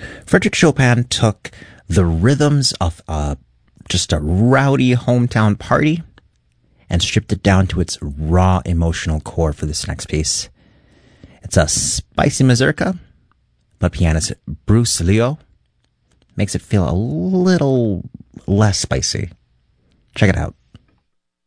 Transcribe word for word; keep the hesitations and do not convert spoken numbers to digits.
Frederick Chopin took the rhythms of uh, just a rowdy hometown party and stripped it down to its raw emotional core for this next piece. It's a spicy mazurka, but pianist Bruce Leo makes it feel a little less spicy. Check it out.